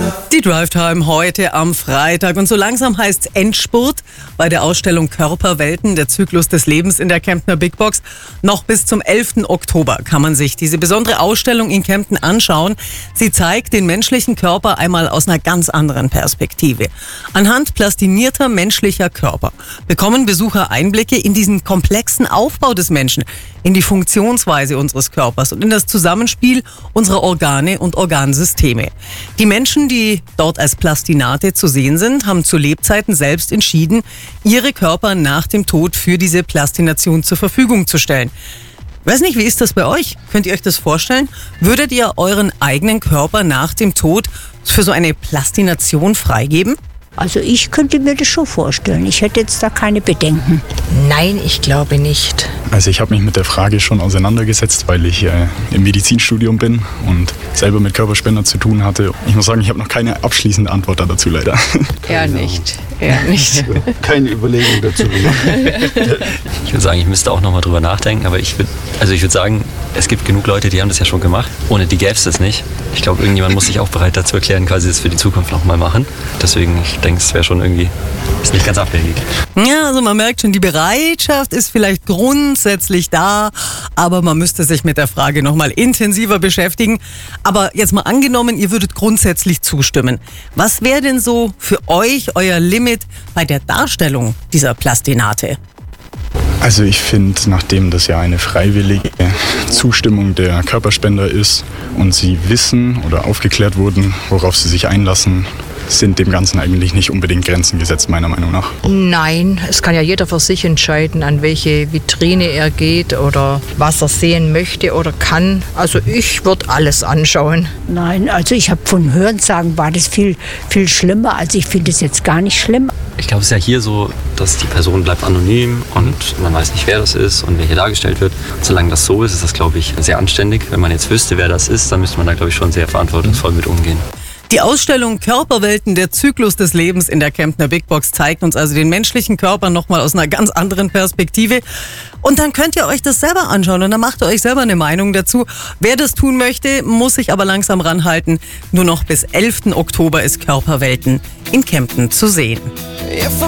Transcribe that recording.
Die Drive Time heute am Freitag und so langsam heißt es Endspurt bei der Ausstellung Körperwelten, der Zyklus des Lebens in der Kemptner Big Box. Noch bis zum 11. Oktober kann man sich diese besondere Ausstellung in Kempten anschauen. Sie zeigt den menschlichen Körper einmal aus einer ganz anderen Perspektive. Anhand plastinierter menschlicher Körper bekommen Besucher Einblicke in diesen komplexen Aufbau des Menschen, in die Funktionsweise unseres Körpers und in das Zusammenspiel unserer Organe und Organsysteme. Die Menschen, die dort als Plastinate zu sehen sind, haben zu Lebzeiten selbst entschieden, ihre Körper nach dem Tod für diese Plastination zur Verfügung zu stellen. Weiß nicht, wie ist das bei euch? Könnt ihr euch das vorstellen? Würdet ihr euren eigenen Körper nach dem Tod für so eine Plastination freigeben? Also ich könnte mir das schon vorstellen. Ich hätte jetzt da keine Bedenken. Nein, ich glaube nicht. Also ich habe mich mit der Frage schon auseinandergesetzt, weil ich im Medizinstudium bin und selber mit Körperspender zu tun hatte. Ich muss sagen, ich habe noch keine abschließende Antwort dazu leider. Eher nicht. Keine Überlegung dazu. Ich würde sagen, ich müsste auch nochmal drüber nachdenken, aber ich würde sagen, es gibt genug Leute, die haben das ja schon gemacht. Ohne die gäbe es das nicht. Ich glaube, irgendjemand muss sich auch bereit dazu erklären, quasi das für die Zukunft nochmal machen. Deswegen, ich denke, es wäre schon irgendwie, ist nicht ganz abwegig. Ja, also man merkt schon, die Bereitschaft ist vielleicht grundsätzlich da, aber man müsste sich mit der Frage nochmal intensiver beschäftigen. Aber jetzt mal angenommen, ihr würdet grundsätzlich zustimmen. Was wäre denn so für euch euer Limit bei der Darstellung dieser Plastinate? Also ich finde, nachdem das ja eine freiwillige Zustimmung der Körperspender ist und sie wissen oder aufgeklärt wurden, worauf sie sich einlassen, sind dem Ganzen eigentlich nicht unbedingt Grenzen gesetzt, meiner Meinung nach. Nein, es kann ja jeder für sich entscheiden, an welche Vitrine er geht oder was er sehen möchte oder kann. Also ich würde alles anschauen. Nein, also ich habe von Hörensagen war das viel, viel schlimmer. Also ich finde es jetzt gar nicht schlimm. Ich glaube, es ist ja hier so, dass die Person bleibt anonym und man weiß nicht, wer das ist und wer hier dargestellt wird. Und solange das so ist das, glaube ich, sehr anständig. Wenn man jetzt wüsste, wer das ist, dann müsste man da, glaube ich, schon sehr verantwortungsvoll mit umgehen. Die Ausstellung Körperwelten, der Zyklus des Lebens in der Kemptner Big Box zeigt uns also den menschlichen Körper nochmal aus einer ganz anderen Perspektive. Und dann könnt ihr euch das selber anschauen und dann macht ihr euch selber eine Meinung dazu. Wer das tun möchte, muss sich aber langsam ranhalten. Nur noch bis 11. Oktober ist Körperwelten in Kempten zu sehen.